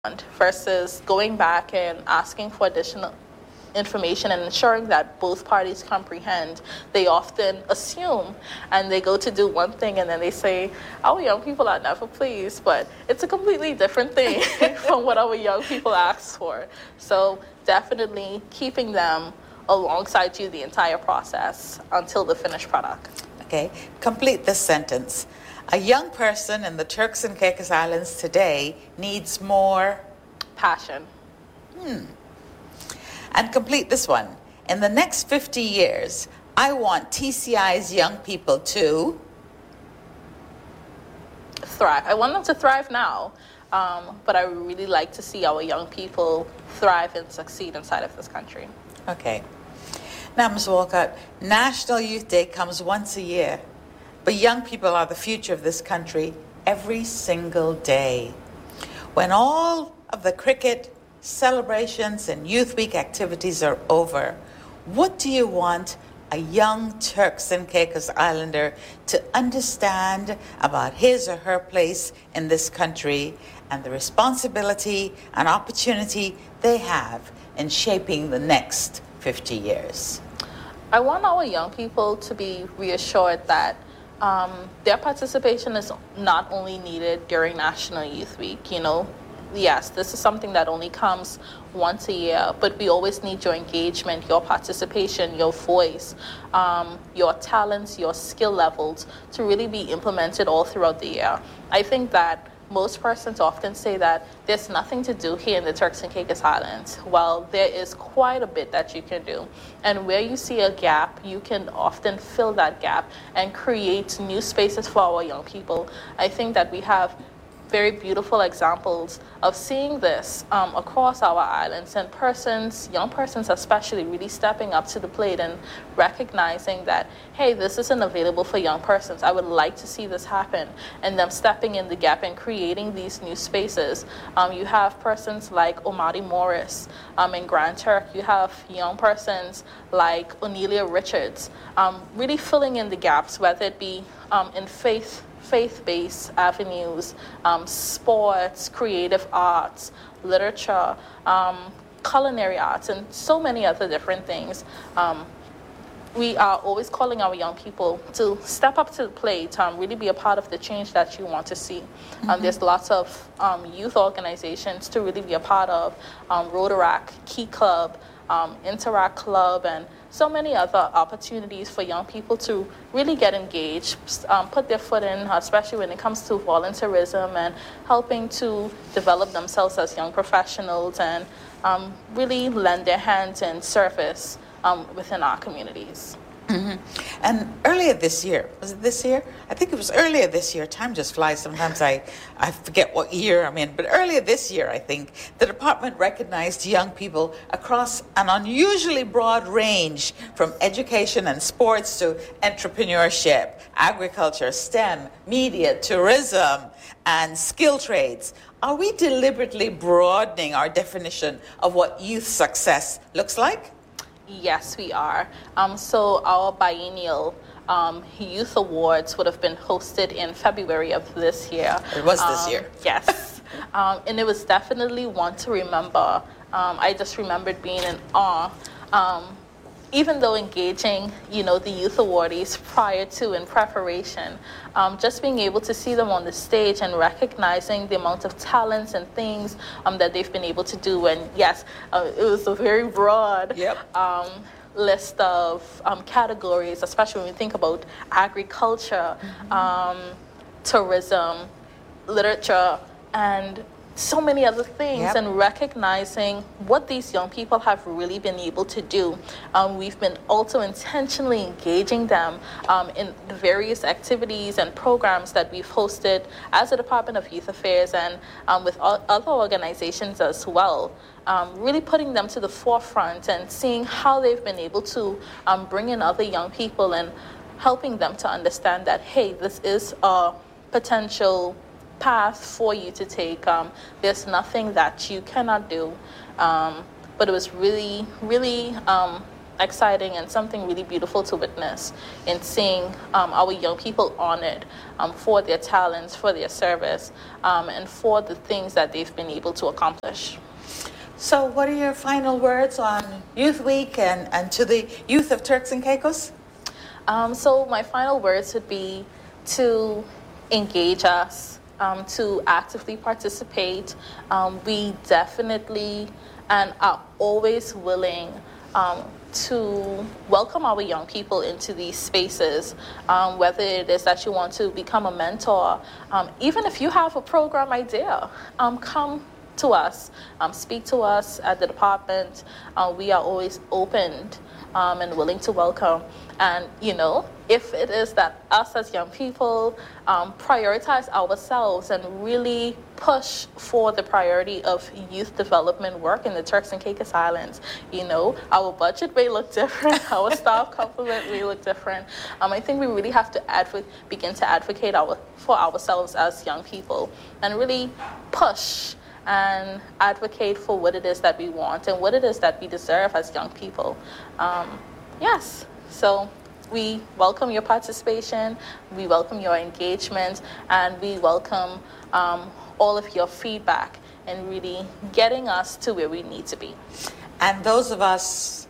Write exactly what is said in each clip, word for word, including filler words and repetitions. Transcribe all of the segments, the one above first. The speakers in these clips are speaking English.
versus going back and asking for additional information and ensuring that both parties comprehend. They often assume and they go to do one thing and then they say, our young people are never pleased, but it's a completely different thing from what our young people ask for. So definitely keeping them alongside you the entire process until the finished product. Okay, complete this sentence. A young person in the Turks and Caicos Islands today needs more passion. Hmm. And complete this one. In the next fifty years, I want T C I's young people to thrive. I want them to thrive now, um, but I would really like to see our young people thrive and succeed inside of this country. Okay. Now, Miz Walcott, National Youth Day comes once a year, but young people are the future of this country every single day. When all of the cricket, celebrations, and Youth Week activities are over, what do you want a young Turks and Caicos Islander to understand about his or her place in this country and the responsibility and opportunity they have in shaping the next fifty years? I want our young people to be reassured that um, their participation is not only needed during National Youth Week. You know, yes, this is something that only comes once a year, but we always need your engagement, your participation, your voice, um, your talents, your skill levels to really be implemented all throughout the year. I think that most persons often say that there's nothing to do here in the Turks and Caicos Islands. Well, there is quite a bit that you can do. And where you see a gap, you can often fill that gap and create new spaces for our young people. I think that we have very beautiful examples of seeing this um, across our islands, and persons, young persons especially, really stepping up to the plate and recognizing that, hey, this isn't available for young persons. I would like to see this happen, and them stepping in the gap and creating these new spaces. Um, you have persons like Omari Morris um, in Grand Turk. You have young persons like Onelia Richards, um, really filling in the gaps, whether it be um, in faith faith-based avenues, um, sports, creative arts, literature, um, culinary arts, and so many other different things. Um, we are always calling our young people to step up to the plate, um, really be a part of the change that you want to see. Mm-hmm. Um, there's lots of um, youth organizations to really be a part of, um, Rotaract, Key Club, um, Interact Club, and so many other opportunities for young people to really get engaged, um, put their foot in, especially when it comes to volunteerism and helping to develop themselves as young professionals, and um, really lend their hands and service um, within our communities. Mm-hmm. And earlier this year, was it this year? I think it was earlier this year. Time just flies. Sometimes I, I forget what year I'm in. But earlier this year, I think, the department recognized young people across an unusually broad range, from education and sports to entrepreneurship, agriculture, STEM, media, tourism, and skill trades. Are we deliberately broadening our definition of what youth success looks like? Yes, we are. Um, so our biennial um, youth awards would have been hosted in February of this year. It was um, this year. Yes. um, and it was definitely one to remember. Um, I just remembered being in awe. Um, even though engaging, you know, the youth awardees prior to in preparation, um, just being able to see them on the stage and recognizing the amount of talents and things um, that they've been able to do. And yes, uh, it was a very broad yep. um, list of um, categories, especially when we think about agriculture, mm-hmm. um, tourism, literature, and so many other things, yep. and recognizing what these young people have really been able to do. Um, we've been also intentionally engaging them um, in the various activities and programs that we've hosted as the Department of Youth Affairs, and um, with o- other organizations as well. Um, really putting them to the forefront and seeing how they've been able to um, bring in other young people and helping them to understand that, hey, this is a potential path for you to take. Um, there's nothing that you cannot do. Um, but it was really, really, um, exciting and something really beautiful to witness in seeing um, our young people honored um, for their talents, for their service, um, and for the things that they've been able to accomplish. So what are your final words on Youth Week and, and to the youth of Turks and Caicos? Um, so my final words would be to engage us, um, to actively participate. Um, we definitely and are always willing um, to welcome our young people into these spaces, um, whether it is that you want to become a mentor, um, even if you have a program idea, um, come to us, um, speak to us at the department. Uh, we are always opened um, and willing to welcome. And, you know, if it is that us as young people um, prioritize ourselves and really push for the priority of youth development work in the Turks and Caicos Islands, you know, our budget may look different, our staff complement may look different. Um, I think we really have to advo- begin to advocate our, for ourselves as young people and really push and advocate for what it is that we want and what it is that we deserve as young people. Um, yes, so we welcome your participation, we welcome your engagement, and we welcome um, all of your feedback and really getting us to where we need to be. And those of us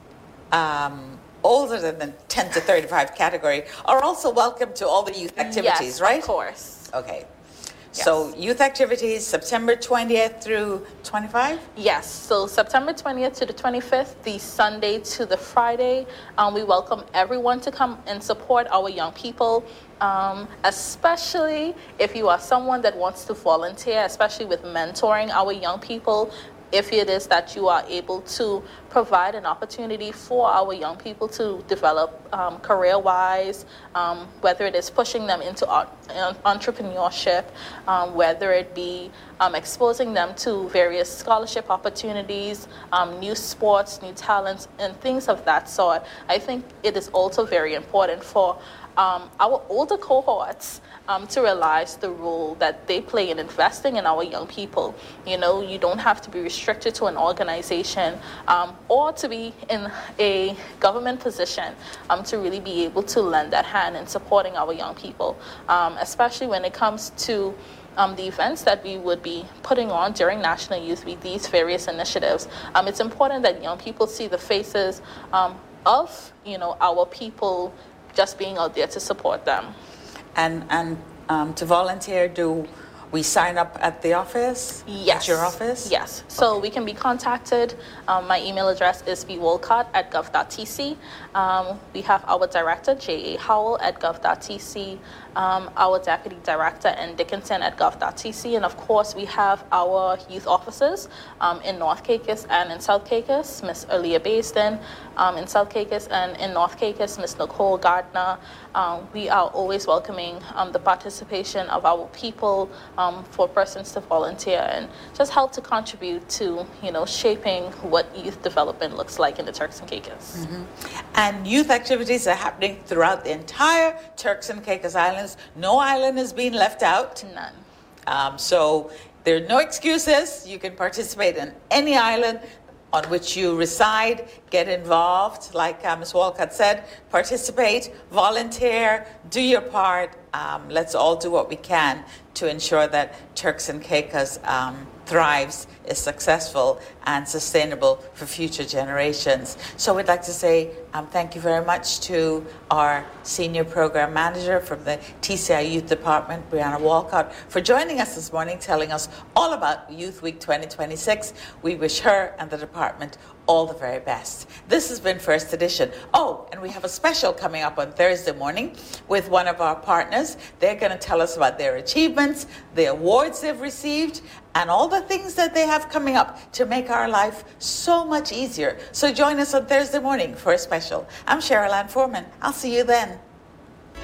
um, older than the ten to thirty-five category are also welcome to all the youth activities, yes, right? Of course. Okay. Yes. So youth activities, September twentieth through twenty-fifth? Yes, so September twentieth to the twenty-fifth, the Sunday to the Friday. Um, we welcome everyone to come and support our young people, um, especially if you are someone that wants to volunteer, especially with mentoring our young people. If it is that you are able to provide an opportunity for our young people to develop um, career-wise, um, whether it is pushing them into uh, entrepreneurship, um, whether it be um, exposing them to various scholarship opportunities, um, new sports, new talents, and things of that sort. I think it is also very important for um, our older cohorts Um, to realize the role that they play in investing in our young people. You know, you don't have to be restricted to an organization um, or to be in a government position um, to really be able to lend that hand in supporting our young people, um, especially when it comes to Um, the events that we would be putting on during National Youth Week, these various initiatives. Um, it's important that young people see the faces um, of, you know, our people just being out there to support them. And and um, to volunteer, do we sign up at the office? Yes. At your office? Yes. So okay. We can be contacted. Um, my email address is b wolcott at gov dot t c. Um, we have our director, J A Howell, at gov dot t c. Um, our deputy director, N Dickinson, at gov dot t c. And of course, we have our youth officers um, in North Caicos and in South Caicos, Miss Aaliyah Baisden um, in South Caicos, and in North Caicos, Miss Nicole Gardner. Um, we are always welcoming um, the participation of our people um, for persons to volunteer and just help to contribute to, you know, shaping what youth development looks like in the Turks and Caicos. Mm-hmm. And youth activities are happening throughout the entire Turks and Caicos Islands. No island is being left out. None. Um, so there are no excuses. You can participate in any island on which you reside, get involved, like uh, Miz Wolcott said, participate, volunteer, do your part. Um, let's all do what we can to ensure that Turks and Caicos um, thrives, is successful, and sustainable for future generations. So we'd like to say um, thank you very much to our Senior Program Manager from the T C I Youth Department, Brianna Wolcott, for joining us this morning, telling us all about Youth Week twenty twenty-six. We wish her and the department all the very best. This has been First Edition. Oh, and we have a special coming up on Thursday morning with one of our partners. They're going to tell us about their achievements, the awards they've received, and all the things that they have coming up to make our life so much easier. So join us on Thursday morning for a special. I'm Cheryl Ann Foreman. I'll see you then.